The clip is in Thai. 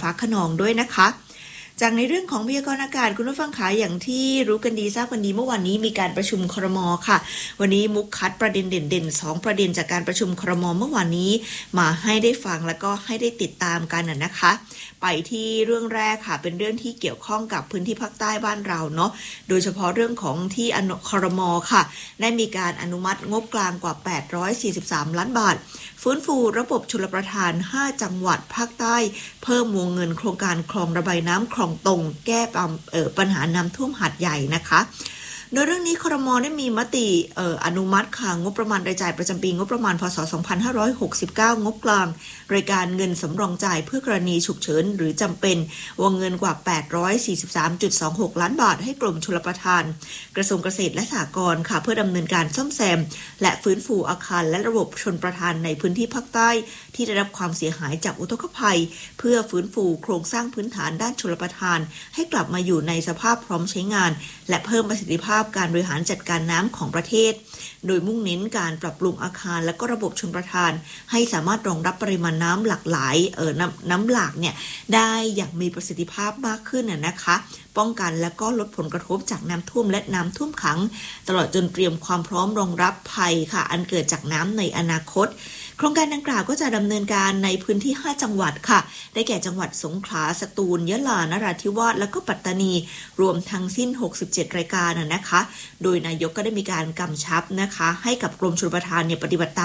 ฟ้าคะนองด้วยนะคะจากในเรื่องของพยากรณ์อากาศคุณผู้ฟังคะอย่างที่รู้กันดีทราบกันดีเมื่อวานนี้มีการประชุมครม.ค่ะวันนี้มุกคัดประเด็นเด่นๆ2ประเด็นจากการประชุมครม.เมื่อวานนี้มาให้ได้ฟังแล้วก็ให้ได้ติดตามกันนะคะไปที่เรื่องแรกค่ะเป็นเรื่องที่เกี่ยวข้องกับพื้นที่ภาคใต้บ้านเราเนาะโดยเฉพาะเรื่องของที่ครม.ค่ะได้มีการอนุมัติงบกลางกว่า843ล้านบาทฟื้นฟูระบบชลประทาน5จังหวัดภาคใต้เพิ่มวงเงินโครงการคลองระบายน้ำคลองตรงแก้ปัญหาน้ำท่วมหาดใหญ่นะคะโดยเรื่องนี้ครม.ได้มีมติอนุมัติค่ะงบประมาณรายจ่ายประจำปีงบประมาณพศ2569งบกลางรายการเงินสำรองจ่ายเพื่อกรณีฉุกเฉินหรือจำเป็นวงเงินกว่า843.26 ล้านบาทให้กรมชลประทานกระทรวงเกษตรและสหกรณ์ค่ะเพื่อดำเนินการซ่อมแซมและฟื้นฟูอาคารและระบบชลประทานในพื้นที่ภาคใต้ที่ได้รับความเสียหายจากอุทกภัยเพื่อฟื้นฟูโครงสร้างพื้นฐานด้านชลประทานให้กลับมาอยู่ในสภาพพร้อมใช้งานและเพิ่มประสิทธิภาพการบริหารจัดการน้ำของประเทศโดยมุ่งเน้นการปรับปรุงอาคารและก็ระบบชลประทานให้สามารถรองรับปริมาณน้ำหลากหลายน้ำหลากเนี่ยได้อย่างมีประสิทธิภาพมากขึ้นนะคะป้องกันและก็ลดผลกระทบจากน้ำท่วมและน้ำท่วมขังตลอดจนเตรียมความพร้อมรองรับภัยค่ะอันเกิดจากน้ำในอนาคตโครงการดังกล่าวก็จะดำเนินการในพื้นที่5จังหวัดค่ะได้แก่จังหวัดสงขลาสตูลยะลานราธิวาสและก็ปัตตานีรวมทั้งสิ้น67รายการนะคะโดยนายกก็ได้มีการกำชับนะคะให้กับกรมชลประทานเนี่ยปฏิบัติตาม